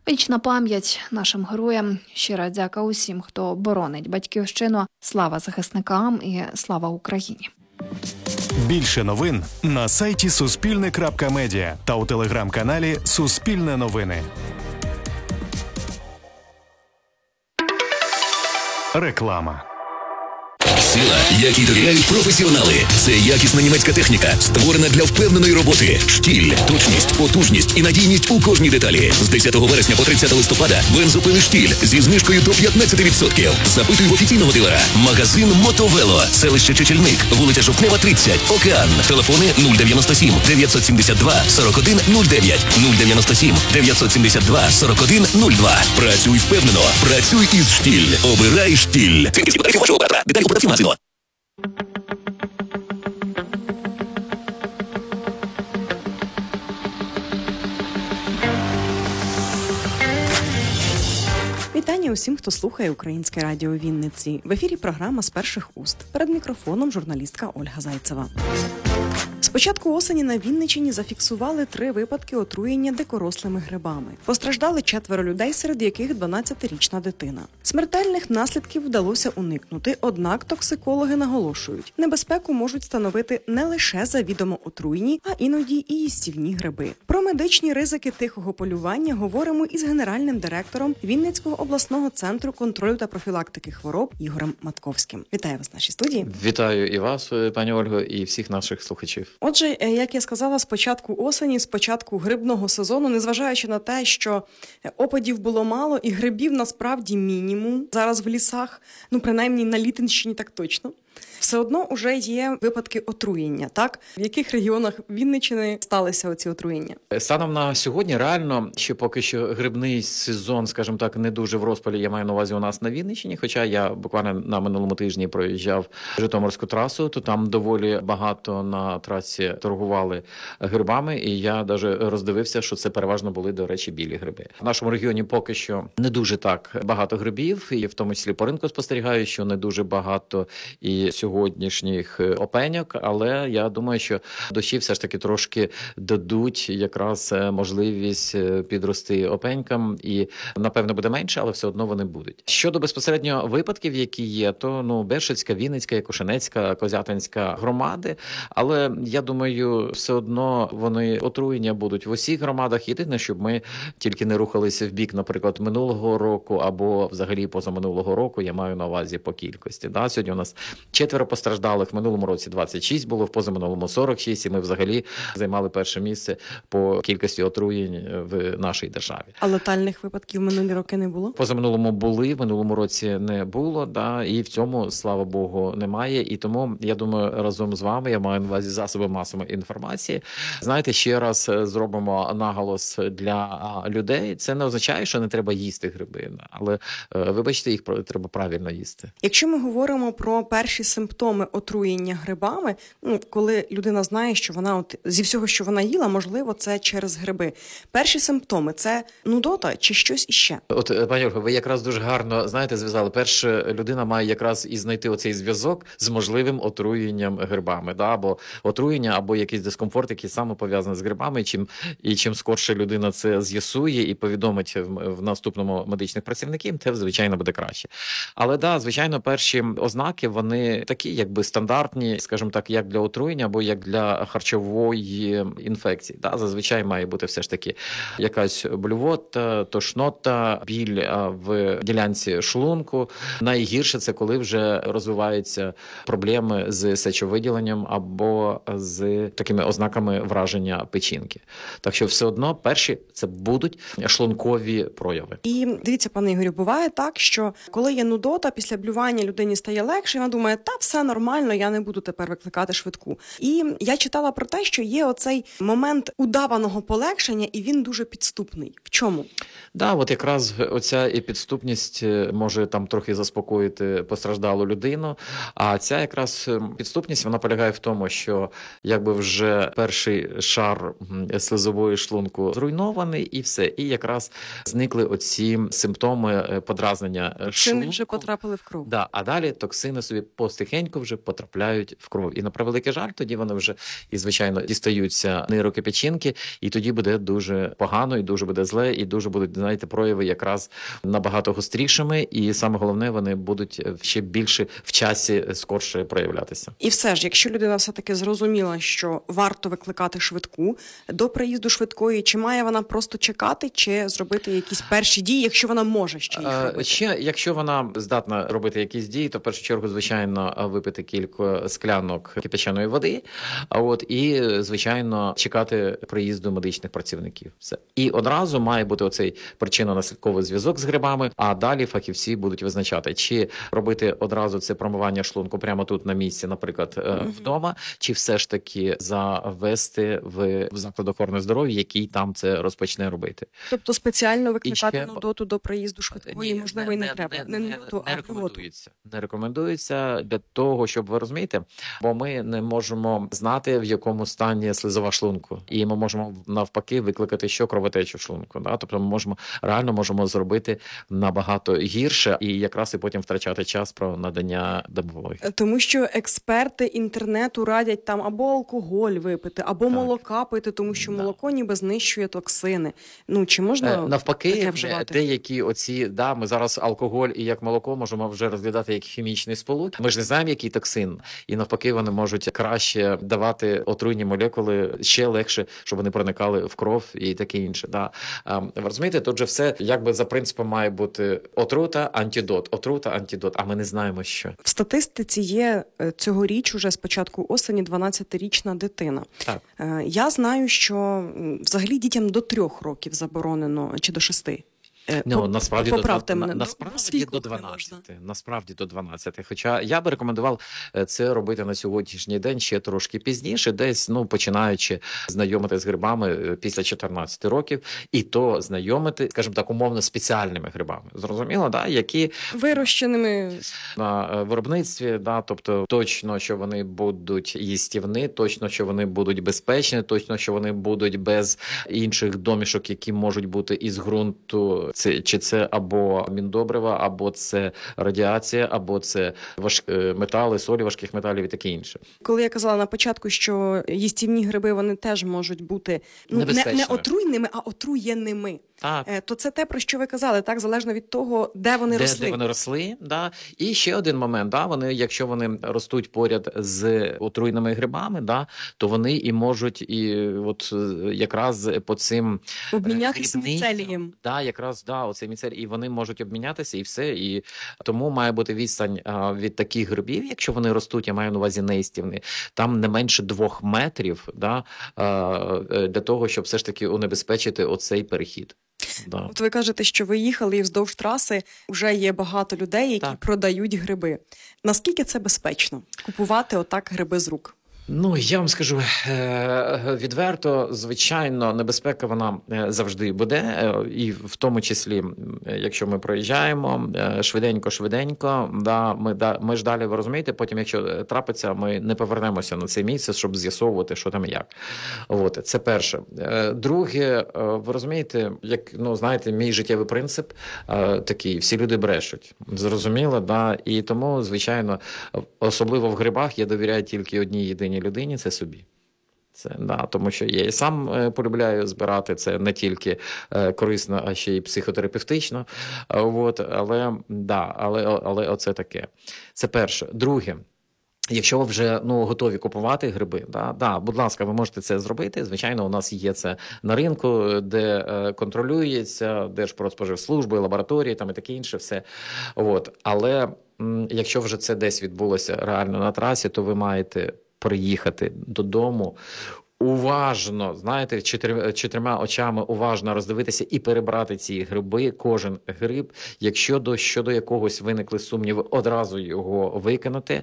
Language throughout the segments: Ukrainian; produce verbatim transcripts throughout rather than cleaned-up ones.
Вічна пам'ять нашим героям, щира дяка усім, хто боронить батьківщину. Слава захисникам і слава Україні. Більше новин на сайті суспільне крапка медіа та у телеграм-каналі Суспільне новини. Реклама. Сила, якій довіряють професіонали. Це якісна німецька техніка, створена для впевненої роботи. Штіль, точність, потужність і надійність у кожній деталі. З десятого вересня по тридцяте листопада бензопили Штіль зі знижкою до п'ятнадцять відсотків. Запитуй в офіційного дилера. Магазин Мотовело. Селище Чечельник. Вулиця Жовтнева, тридцять. Океан. Телефони нуль дев'яносто сім дев'ятсот сімдесят два сорок один нуль дев'ять, нуль дев'яносто сім дев'ятсот сімдесят два сорок один нуль два. Працюй впевнено. Працюй із Штіль. Обирай Штіль. Це вашого оператора. Деталі у продавців магазину. Вітання усім, хто слухає Українське радіо Вінниці. В ефірі програма «З перших уст». Перед мікрофоном журналістка Ольга Зайцева. З початку осені на Вінниччині зафіксували три випадки отруєння дикорослими грибами. Постраждали четверо людей, серед яких дванадцятирічна дитина. Смертельних наслідків вдалося уникнути, однак токсикологи наголошують, небезпеку можуть становити не лише завідомо отруєні, а іноді і їстівні гриби. Про медичні ризики тихого полювання говоримо із генеральним директором Вінницького обласного центру контролю та профілактики хвороб Ігорем Матковським. Вітаю вас в нашій студії. Вітаю і вас, пані Ольго, і всіх наших слухачів. Отже, як я сказала, з початку осені, з початку грибного сезону, незважаючи на те, що опадів було мало і грибів насправді мінімум зараз в лісах, ну принаймні на Літинщині так точно, все одно вже є випадки отруєння, так? В яких регіонах Вінниччини сталися оці отруєння? Станом на сьогодні реально, ще поки що грибний сезон, скажімо так, не дуже в розпалі, я маю на увазі у нас на Вінниччині, хоча я буквально на минулому тижні проїжджав Житомирську трасу, то там доволі багато на трасі торгували грибами, і я навіть роздивився, що це переважно були, до речі, білі гриби. В нашому регіоні поки що не дуже так багато грибів, і в тому числі по ринку спостерігаю, що не дуже багато і сьогоднішніх опеньок, але я думаю, що дощі все ж таки трошки дадуть якраз можливість підрости опенькам, і напевно буде менше, але все одно вони будуть. Щодо безпосередньо випадків, які є, то ну Бершицька, Вінницька, Якушинецька, Козятинська громади, але я думаю, все одно вони отруєння будуть в усіх громадах. Єдине, щоб ми тільки не рухалися в бік, наприклад, минулого року або взагалі позаминулого року, я маю на увазі по кількості. Да? Сьогодні у нас четверо постраждалих, в минулому році двадцять шість було, в позаминулому сорок шість, і ми взагалі займали перше місце по кількості отруєнь в нашій державі. А летальних випадків минулі роки не було? Позаминулому були, в минулому році не було, да, і в цьому, слава Богу, немає. І тому, я думаю, разом з вами, я маю на увазі засоби масової інформації, знаєте, ще раз зробимо наголос для людей. Це не означає, що не треба їсти гриби, але, вибачте, їх треба правильно їсти. Якщо ми говоримо про перші симптоми отруєння грибами, ну, коли людина знає, що вона от зі всього, що вона їла, можливо, це через гриби. Перші симптоми – це нудота чи щось іще? От, пані Ольго, ви якраз дуже гарно, знаєте, зв'язали. Перша людина має якраз і знайти оцей зв'язок з можливим отруєнням грибами, да? Або отруєння, або якийсь дискомфорт, який саме пов'язаний з грибами. І чим, і чим скорше людина це з'ясує і повідомить в, в наступному медичних працівників, те, звичайно, буде краще. Але, да, звичайно, перші ознаки, вони такі, якби стандартні, скажімо так, як для отруєння або як для харчової інфекції. Да? Зазвичай має бути все ж таки якась блювота, тошнота, біль в ділянці шлунку. Найгірше це коли вже розвиваються проблеми з сечовиділенням або з такими ознаками враження печінки. Так що все одно перші це будуть шлункові прояви. І дивіться, пане Ігорю, буває так, що коли є нудота, після блювання людині стає легше, і вона думає, та все нормально, я не буду тепер викликати швидку. І я читала про те, що є оцей момент удаваного полегшення, і він дуже підступний. В чому? Да, от якраз оця і підступність може там трохи заспокоїти постраждалу людину, а ця якраз підступність, вона полягає в тому, що якби вже перший шар слизової шлунку зруйнований і все, і якраз зникли оці симптоми подразнення шлунку. Токсини вже потрапили в кров. Да, а далі токсини собі постихеньку вже потрапляють в кров. І на превеликий жаль, тоді вони вже і, звичайно, дістаються нейрокипячинки, і тоді буде дуже погано, і дуже буде зле, і дуже будуть, знаєте, прояви якраз набагато гострішими, і саме головне, вони будуть ще більше в часі скорше проявлятися. І все ж, якщо людина все-таки зрозуміла, що варто викликати швидку до приїзду швидкої, чи має вона просто чекати, чи зробити якісь перші дії, якщо вона може ще їх робити? Ще, якщо вона здатна робити якісь дії, то в першу чергу, звичайно, випити кілька склянок кипяченої води, а от і, звичайно, чекати приїзду медичних працівників. Все. І одразу має бути оцей причинно-наслідковий зв'язок з грибами, а далі фахівці будуть визначати, чи робити одразу це промивання шлунку прямо тут на місці, наприклад, mm-hmm. вдома, чи все ж таки завести в, в заклад охорони здоров'я, який там це розпочне робити. Тобто спеціально викликати ще... нудоту до приїзду швидкої, Ні, можливо, і не, не треба. Не, не, не, нудоту, не а рекомендується. Не рекомендується для того, щоб ви розумієте, бо ми не можемо знати, в якому стані слизова шлунку. І ми можемо навпаки викликати що кровотечу в шлунку. Да? Тобто ми можемо, реально можемо зробити набагато гірше і якраз і потім втрачати час про надання допомоги. Тому що експерти інтернету радять там або алкоголь випити, або так. молока пити, тому що да. молоко ніби знищує токсини. Ну, чи можна е, навпаки, таке вживати? Деякі оці, да, ми зараз алкоголь і як молоко можемо вже розглядати як хімічний сполук. Ми ж не знаємо, який токсин. І навпаки, вони можуть краще давати отруйні молекули ще легше, щоб вони проникали в кров і таке інше. Да. А, ви розумієте, тут же все якби за принципом має бути отрута, антидот, отрута, антидот, а ми не знаємо, що. В статистиці є цьогоріч уже з початку осені дванадцятирічна дитина. Так. Я знаю, що взагалі дітям до трьох років заборонено, чи до шести. Ну, насправді, Поправте до, мене. на, насправді до дванадцяти. Насправді до дванадцяти. Хоча я би рекомендував це робити на сьогоднішній день ще трошки пізніше, десь, ну, починаючи знайомити з грибами після чотирнадцяти років, і то знайомити, скажімо так, умовно спеціальними грибами. Зрозуміло, да? Які вирощеними на виробництві, да? Тобто точно, що вони будуть їстівні, точно, що вони будуть безпечні, точно, що вони будуть без інших домішок, які можуть бути із ґрунту. Це, чи це або міндобрива, або це радіація, або це важкі метали, солі важких металів і таке інше. Коли я казала на початку, що їстівні гриби, вони теж можуть бути ну, не, не отруйними, а отруєними. Так. То це те, про що ви казали, так, залежно від того, де вони де, росли. Де вони росли, да. І ще один момент, да, вони, якщо вони ростуть поряд з отруйними грибами, да, то вони і можуть і от якраз по цим обмінятися міцелієм. Да, якраз, да, оцей міцелій, і вони можуть обмінятися і все, і тому має бути відстань а, від таких грибів, якщо вони ростуть, я маю на увазі неїстівні, там не менше двох метрів, да, а, для того, щоб все ж таки унебезпечити оцей перехід. Да. От ви кажете, що ви їхали і вздовж траси вже є багато людей, які так. продають гриби. Наскільки це безпечно купувати отак гриби з рук? Ну, я вам скажу відверто, звичайно, небезпека вона завжди буде, і в тому числі, якщо ми проїжджаємо швиденько-швиденько, да, ми, да, ми ж далі, ви розумієте, потім, якщо трапиться, ми не повернемося на це місце, щоб з'ясовувати, що там і як. От, це перше. Друге, ви розумієте, як, ну, знаєте, мій життєвий принцип такий, всі люди брешуть, зрозуміло, да, і тому, звичайно, особливо в грибах я довіряю тільки одній єдиній людині, це собі. Це, да, тому що я і сам е, полюбляю збирати, це не тільки е, корисно, а ще й психотерапевтично. Е, от, але, да, але, але оце таке. Це перше. Друге. Якщо ви вже ну, готові купувати гриби, да, да, будь ласка, ви можете це зробити. Звичайно, у нас є це на ринку, де е, контролюється Держпродспоживслужбою, лабораторії там і таке інше все. От. Але м, якщо вже це десь відбулося реально на трасі, то ви маєте приїхати додому, уважно, знаєте, чотири, чотирма очами уважно роздивитися і перебрати ці гриби, кожен гриб. Якщо до, щодо якогось виникли сумніви, одразу його викинути.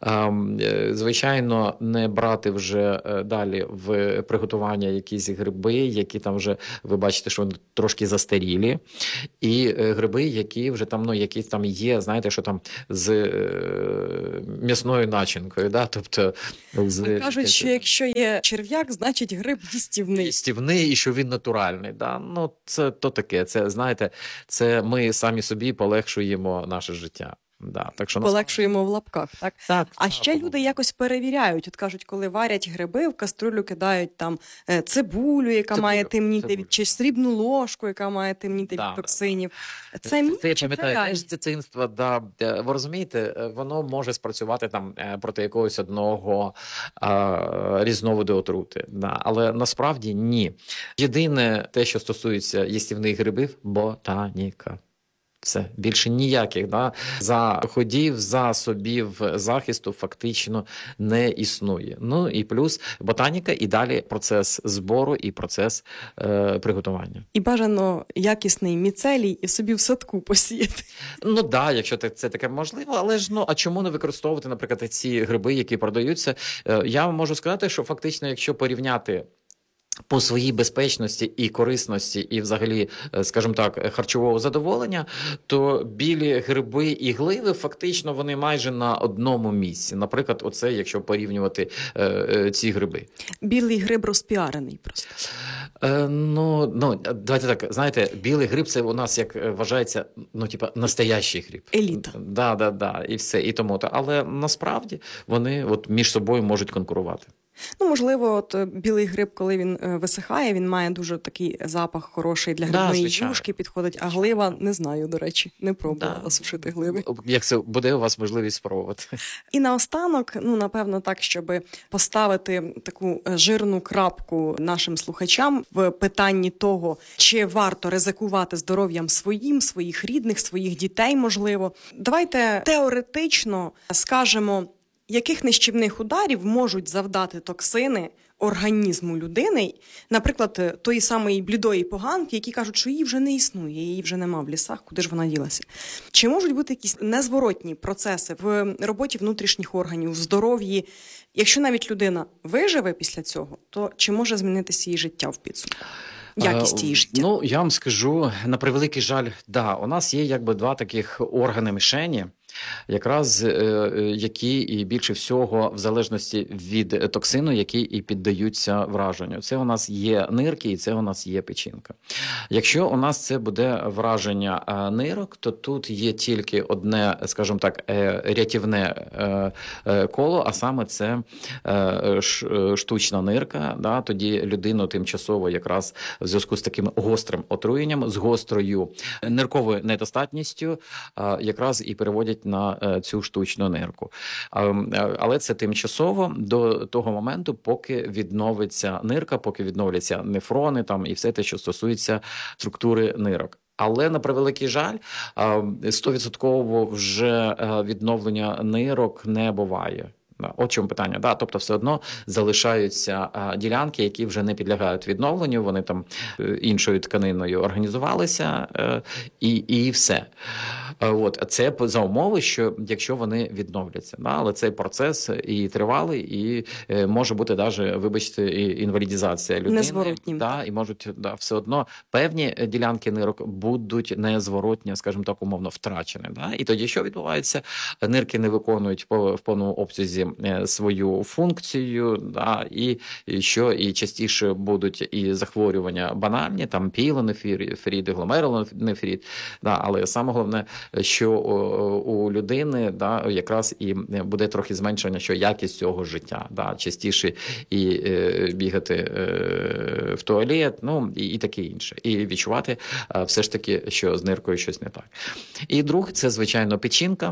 Звичайно, не брати вже далі в приготування якісь гриби, які там вже, ви бачите, що вони трошки застарілі. І гриби, які вже там, ну, які там є, знаєте, що там з м'ясною начинкою, да? Тобто... З... Кажуть, що якщо є черв'як, значить гриб їстівний. Їстівний і що він натуральний. Да? Ну, це то таке. Це, знаєте, це ми самі собі полегшуємо наше життя. Да, так що полегшуємо в лапках, так? Так, а так, ще тому- люди якось перевіряють. От кажуть, коли варять гриби, в каструлю кидають там е, цибулю, яка Цибулю, має темніти цибулю. від, чи срібну ложку, яка має темніти Да, від токсинів. Це міф, Це я чи пам'ятаю реально? теж з дитинства. Да. Е, Ви розумієте, е, воно може спрацювати там е, проти якогось одного а, різновиду отрути. Да. Але насправді ні. Єдине те, що стосується їстівних грибів – ботаніка. Все, більше ніяких да, заходів, засобів захисту фактично не існує. Ну і плюс ботаніка і далі процес збору і процес е, приготування. І бажано якісний міцелій і собі в садку посіяти. Ну да, якщо це, це таке можливо, але ж ну а чому не використовувати, наприклад, ці гриби, які продаються? Е, я вам можу сказати, що фактично, якщо порівняти по своїй безпечності і корисності, і взагалі, скажімо так, харчового задоволення, то білі гриби і гливи фактично вони майже на одному місці. Наприклад, оце, якщо порівнювати е, е, ці гриби. Білий гриб розпіарений просто. Е, ну, ну, давайте так, знаєте, білий гриб – це у нас, як вважається, ну, типа, настоящий гриб. Еліта. Да, да, да, і все, і тому. Але насправді вони от між собою можуть конкурувати. Ну, можливо, от е, білий гриб, коли він е, висихає, він має дуже такий запах хороший для Да, грибної звичайно. юшки, підходить, а глива, не знаю, до речі, не пробувала Да. сушити гливи. Як це буде у вас можливість спробувати? І наостанок, ну, напевно, так, щоб поставити таку е, жирну крапку нашим слухачам в питанні того, чи варто ризикувати здоров'ям своїм, своїх рідних, своїх дітей, можливо. Давайте теоретично скажемо, яких нищівних ударів можуть завдати токсини організму людини, наприклад, тої самої блідої поганки, які кажуть, що її вже не існує, її вже нема в лісах, куди ж вона ділася. Чи можуть бути якісь незворотні процеси в роботі внутрішніх органів, в здоров'ї? Якщо навіть людина виживе після цього, то чи може змінитися її життя в підсумку? Якість її життя? Ну, я вам скажу, на превеликий жаль, да, у нас є якби два таких органи мішені, якраз е, які і більше всього в залежності від токсину, які і піддаються враженню. Це у нас є нирки і це у нас є печінка. Якщо у нас це буде враження е, нирок, то тут є тільки одне, скажімо так, е, рятівне е, е, коло, а саме це е, ш, штучна нирка. Да? Тоді людину тимчасово якраз в зв'язку з таким гострим отруєнням, з гострою нирковою недостатністю е, якраз і переводять на цю штучну нирку. Але це тимчасово до того моменту, поки відновиться нирка, поки відновляться нефрони там, і все те, що стосується структури нирок. Але, на превеликий жаль, сто відсотків вже відновлення нирок не буває. От чому питання. Да? Тобто все одно залишаються а, ділянки, які вже не підлягають відновленню, вони там е, іншою тканиною організувалися е, і, і все. Е, от. Це за умови, що якщо вони відновляться. Да? Але цей процес і тривалий, і е, може бути навіть, вибачте, і інвалідізація людини. Незворотнім. Да? І можуть да, все одно певні ділянки нирок будуть незворотні, скажімо так, умовно втрачені. Да? І тоді що відбувається? Нирки не виконують по, в повному обсязі свою функцію, да, і, і що і частіше будуть і захворювання банальні, там пілонефрит, гломерулонефрит, да, але саме головне, що у, у людини да, якраз і буде трохи зменшення, що якість цього життя, да, частіше і е, бігати е, в туалет, ну і, і таке інше, і відчувати е, все ж таки, що з ниркою щось не так. І друге, це, звичайно, печінка.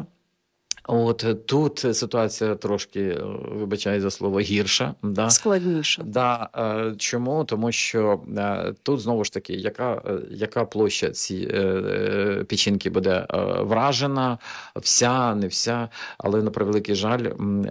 От тут ситуація трошки, вибачаю за слово, гірша. Да? Складніша. Да. Чому? Тому що тут, знову ж таки, яка, яка площа цієї печінки буде вражена, вся, не вся, але, на превеликий жаль,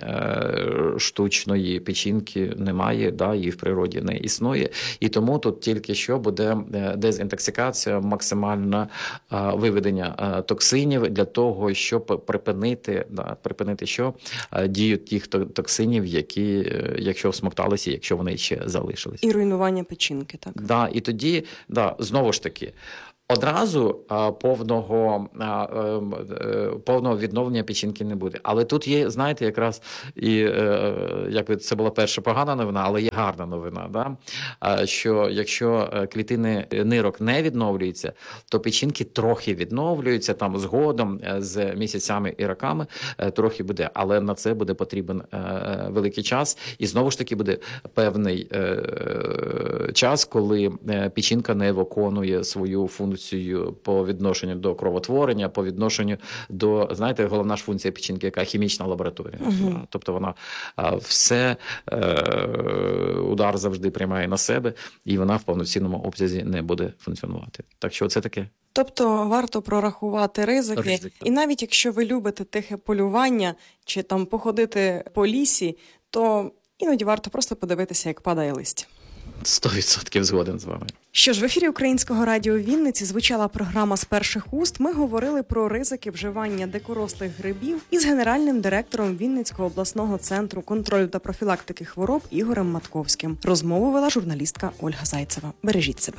штучної печінки немає, да, її в природі не існує. І тому тут тільки що буде дезінтоксикація, максимальне виведення токсинів для того, щоб припинити Да, припинити що? Дію тих токсинів, які, якщо всмокталися, якщо вони ще залишились. І руйнування печінки, так? Да, і тоді, да, знову ж таки, Одразу а, повного, а, е, повного відновлення печінки не буде. Але тут є, знаєте, якраз і е, як це була перша погана новина, але є гарна новина, да? а, що якщо клітини нирок не відновлюються, то печінки трохи відновлюються, там згодом з місяцями і роками е, трохи буде, але на це буде потрібен е, великий час. І знову ж таки буде певний е, час, коли печінка не виконує свою функцію по відношенню до кровотворення, по відношенню до, знаєте, головна ж функція печінки, яка хімічна лабораторія. Uh-huh. Тобто вона все, удар завжди приймає на себе, і вона в повноцінному обсязі не буде функціонувати. Так що це таке. Тобто варто прорахувати ризики, Ризики. І навіть якщо ви любите тихе полювання чи там походити по лісі, то іноді варто просто подивитися, як падає листя. Сто відсотків згоден з вами. Що ж, в ефірі Українського радіо Вінниці звучала програма «З перших уст». Ми говорили про ризики вживання дикорослих грибів із генеральним директором Вінницького обласного центру контролю та профілактики хвороб Ігорем Матковським. Розмову вела журналістка Ольга Зайцева. Бережіть себе.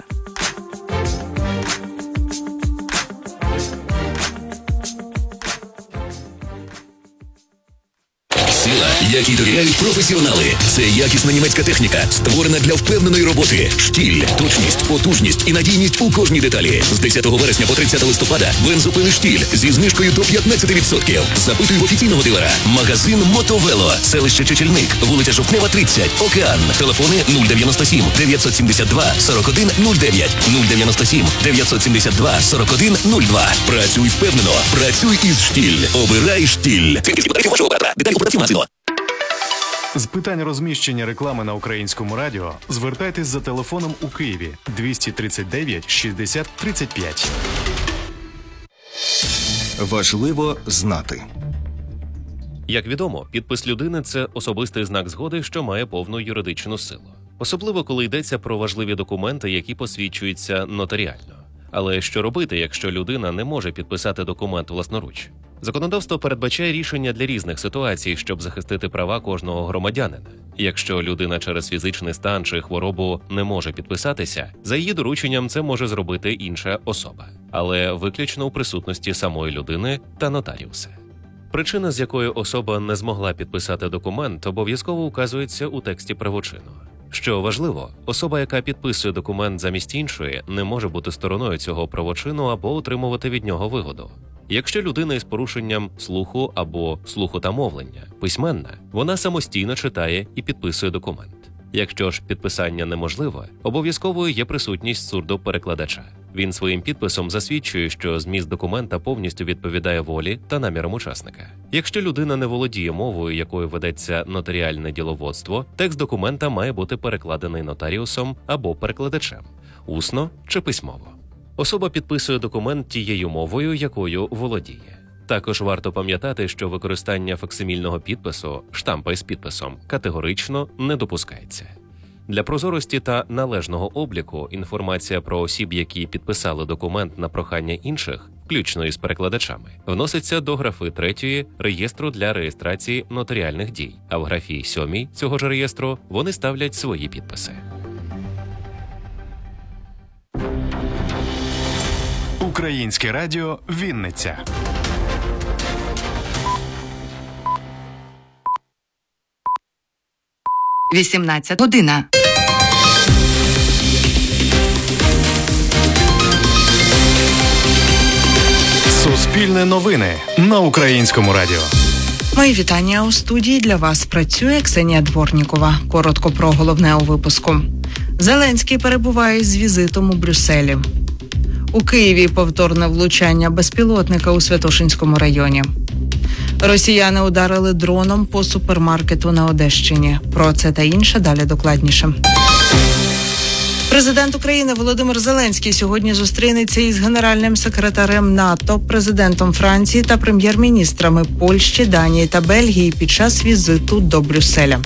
Сила, якій довіряють професіонали. Це якісна німецька техніка, створена для впевненої роботи. Штіль, точність, потужність і надійність у кожній деталі. З десятого вересня по тридцятого листопада бензопили «Штіль» зі знижкою до п'ятнадцять відсотків. Запитуй в офіційного дилера. Магазин «Мотовело», селище Чечельник, вулиця Жовтнева, тридцять, Океан. Телефони нуль дев'яносто сім дев'ятсот сімдесят два сорок один нуль дев'ять, нуль дев'яносто сім дев'ятсот сімдесят два сорок один нуль два. Працюй впевнено, працюй із «Штіль». Обирай «Штіль». Деталі кооперативна. З питань розміщення реклами на Українському радіо звертайтесь за телефоном у Києві двісті тридцять дев'ять шістдесят тридцять п'ять. Важливо знати. Як відомо, підпис людини – це особистий знак згоди, що має повну юридичну силу. Особливо, коли йдеться про важливі документи, які посвідчуються нотаріально. Але що робити, якщо людина не може підписати документ власноруч? Законодавство передбачає рішення для різних ситуацій, щоб захистити права кожного громадянина. Якщо людина через фізичний стан чи хворобу не може підписатися, за її дорученням це може зробити інша особа, але виключно у присутності самої людини та нотаріуса. Причина, з якої особа не змогла підписати документ, обов'язково указується у тексті правочину. Що важливо, особа, яка підписує документ замість іншої, не може бути стороною цього правочину або отримувати від нього вигоду. Якщо людина із порушенням слуху або слуху та мовлення письменна, вона самостійно читає і підписує документ. Якщо ж підписання неможливе, обов'язковою є присутність сурдоперекладача. Він своїм підписом засвідчує, що зміст документа повністю відповідає волі та намірам учасника. Якщо людина не володіє мовою, якою ведеться нотаріальне діловодство, текст документа має бути перекладений нотаріусом або перекладачем, усно чи письмово. Особа підписує документ тією мовою, якою володіє. Також варто пам'ятати, що використання факсимільного підпису, штампа із підписом, категорично не допускається. Для прозорості та належного обліку інформація про осіб, які підписали документ на прохання інших, включно із перекладачами, вноситься до графи третьої реєстру для реєстрації нотаріальних дій, а в графі сьомій цього ж реєстру вони ставлять свої підписи. Українське радіо Вінниця. вісімнадцята година. Суспільне новини на Українському радіо. Мої вітання у студії. Для вас працює Ксенія Дворнікова. Коротко про головне у випуску. Зеленський перебуває з візитом у Брюсселі. У Києві повторне влучання безпілотника у Святошинському районі. Росіяни ударили дроном по супермаркету на Одещині. Про це та інше далі докладніше. Президент України Володимир Зеленський сьогодні зустрінеться із генеральним секретарем НАТО, президентом Франції та прем'єр-міністрами Польщі, Данії та Бельгії під час візиту до Брюсселя.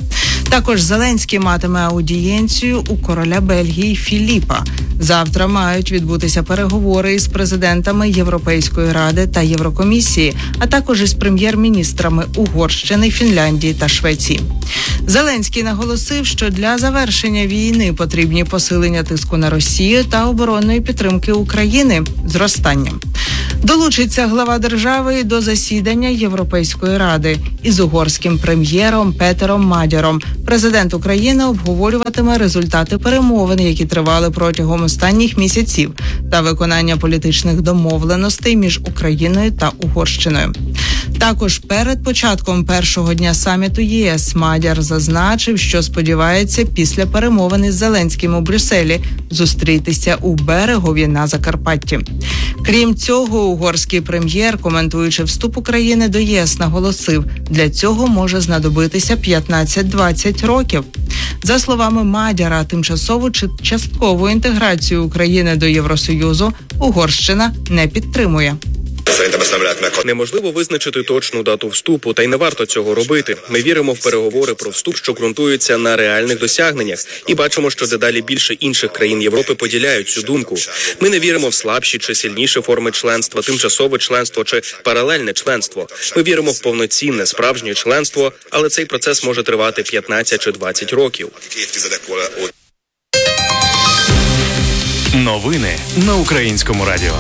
Також Зеленський матиме аудієнцію у короля Бельгії Філіпа. Завтра мають відбутися переговори із президентами Європейської ради та Єврокомісії, а також із прем'єр-міністрами Угорщини, Фінляндії та Швеції. Зеленський наголосив, що для завершення війни потрібні посилення тиску на Росію та оборонної підтримки України зростанням. Долучиться глава держави до засідання Європейської ради із угорським прем'єром Петером Мадяром. Президент України обговорюватиме результати перемовин, які тривали протягом останніх місяців, та виконання політичних домовленостей між Україною та Угорщиною. Також перед початком першого дня саміту ЄС Мадяр зазначив, що сподівається після перемовин із Зеленським у Брюсселі зустрітися у Берегові на Закарпатті. Крім цього, угорський прем'єр, коментуючи вступ України до ЄС, наголосив, для цього може знадобитися п'ятнадцять-двадцять років. За словами Мадяра, тимчасову чи часткову інтеграцію України до Євросоюзу Угорщина не підтримує. Неможливо визначити точну дату вступу, та й не варто цього робити. Ми віримо в переговори про вступ, що ґрунтуються на реальних досягненнях, і бачимо, що дедалі більше інших країн Європи поділяють цю думку. Ми не віримо в слабші чи сильніші форми членства, тимчасове членство чи паралельне членство. Ми віримо в повноцінне, справжнє членство, але цей процес може тривати п'ятнадцять чи двадцять років. Новини на Українському радіо.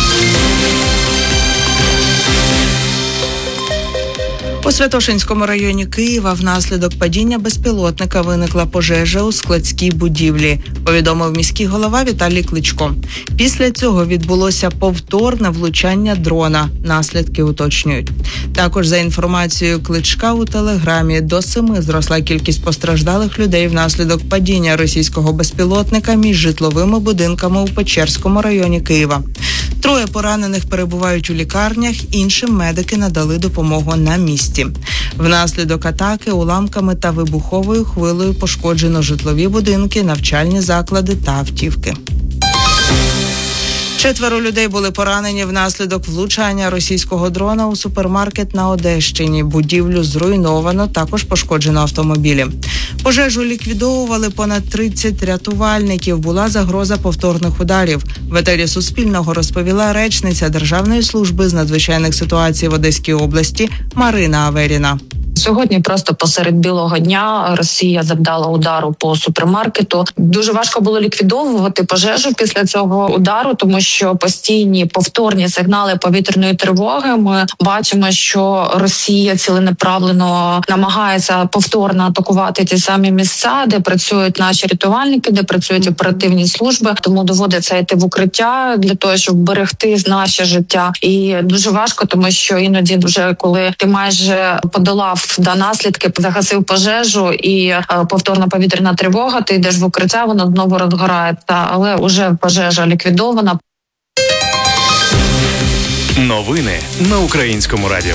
У Святошинському районі Києва внаслідок падіння безпілотника виникла пожежа у складській будівлі, повідомив міський голова Віталій Кличко. Після цього відбулося повторне влучання дрона. Наслідки уточнюють. Також за інформацією Кличка у Телеграмі, до семи зросла кількість постраждалих людей внаслідок падіння російського безпілотника між житловими будинками у Печерському районі Києва. Троє поранених перебувають у лікарнях, іншим медики надали допомогу на місці. Внаслідок атаки уламками та вибуховою хвилею пошкоджено житлові будинки, навчальні заклади та автівки. Четверо людей були поранені внаслідок влучання російського дрона у супермаркет на Одещині. Будівлю зруйновано, також пошкоджено автомобілі. Пожежу ліквідовували понад тридцять рятувальників. Була загроза повторних ударів. В етері Суспільного розповіла речниця Державної служби з надзвичайних ситуацій в Одеській області Марина Аверіна. Сьогодні просто посеред білого дня Росія завдала удару по супермаркету. Дуже важко було ліквідовувати пожежу після цього удару, тому що постійні повторні сигнали повітряної тривоги. Ми бачимо, що Росія ціленаправлено намагається повторно атакувати ті самі місця, де працюють наші рятувальники, де працюють оперативні служби. Тому доводиться йти в укриття для того, щоб берегти наше життя. І дуже важко, тому що іноді, вже коли ти майже подолав до наслідки, загасив пожежу і е, повторна повітряна тривога, ти йдеш в укриття, воно знову розгорається, але вже пожежа ліквідована. Новини на Українському радіо.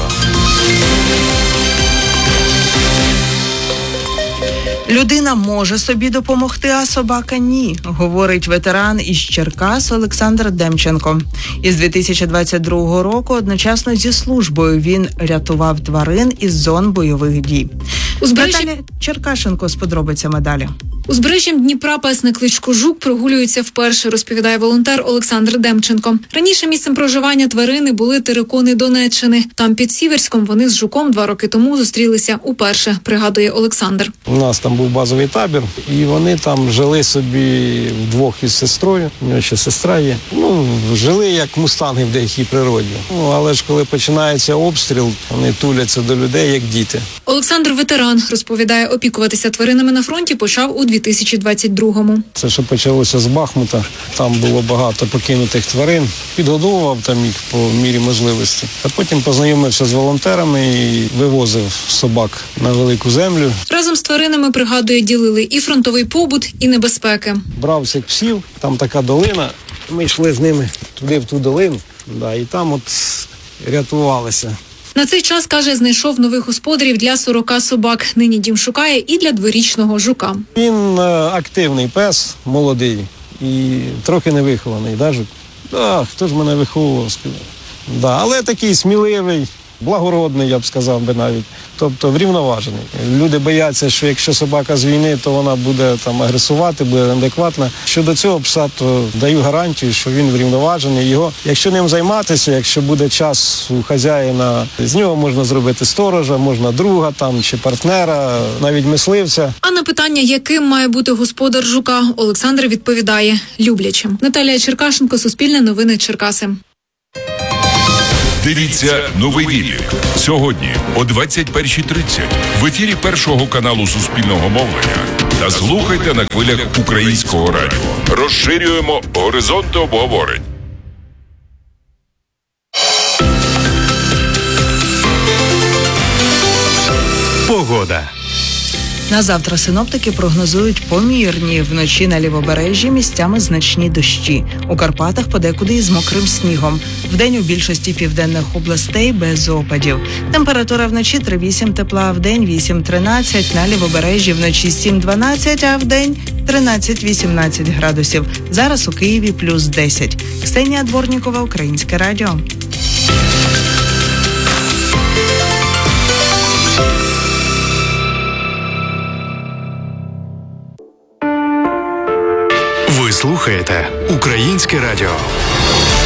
Людина може собі допомогти, а собака – ні, говорить ветеран із Черкас Олександр Демченко. Із дві тисячі двадцять другого року одночасно зі службою він рятував тварин із зон бойових дій. Узбережжя... Наталя Черкашенко з подробицями далі. Узбережжям Дніпра песник Кличко Жук прогулюється вперше, розповідає волонтер Олександр Демченко. Раніше місцем проживання тварини були терикони Донеччини. Там під Сіверськом вони з Жуком два роки тому зустрілися уперше, пригадує Олександр. У нас там був базовий табір, і вони там жили собі вдвох із сестрою, у нього ще сестра є. Ну, жили як мустанги в деякій природі. Ну, але ж коли починається обстріл, вони туляться до людей, як діти. Олександр ветеран, розповідає, опікуватися тваринами на фронті почав у дві тисячі двадцять другому. Це що почалося з Бахмута, там було багато покинутих тварин, підгодовував там їх по мірі можливості. А потім познайомився з волонтерами і вивозив собак на велику землю. Разом з тваринами, пригадує, ділили і фронтовий побут, і небезпеки. Брав цих псів, там така долина, ми йшли з ними туди в ту долину, да, і там от рятувалися. На цей час, каже, знайшов нових господарів для сорока собак. Нині дім шукає і для дворічного Жука. Він е, активний пес, молодий і трохи невихований. Да, Жук? Да, хто ж мене виховував? Да, але такий сміливий, благородний, я б сказав би навіть, тобто врівноважений. Люди бояться, що якщо собака з війни, то вона буде там агресувати, буде неадекватна. Щодо цього пса, то даю гарантію, що він врівноважений. Його, якщо ним займатися, якщо буде час у хазяїна, з нього можна зробити сторожа, можна друга там чи партнера, навіть мисливця. А на питання, яким має бути господар жука, Олександр відповідає – люблячим. Наталія Черкашенко, Суспільне новини, Черкаси. Дивіться «Новий Віллік» сьогодні о двадцять першій тридцять в ефірі Першого каналу Суспільного мовлення та слухайте на хвилях Українського радіо. Розширюємо горизонти обговорень. Погода. На завтра синоптики прогнозують помірні. Вночі на лівобережжі місцями значні дощі. У Карпатах подекуди із мокрим снігом. Вдень у більшості південних областей без опадів. Температура вночі три-вісім тепла, вдень вісім-тринадцять, на лівобережжі вночі сім-дванадцять, а вдень тринадцять-вісімнадцять градусів. Зараз у Києві плюс десять. Ксенія Дворнікова, Українське радіо. Ви слухаєте Українське радіо.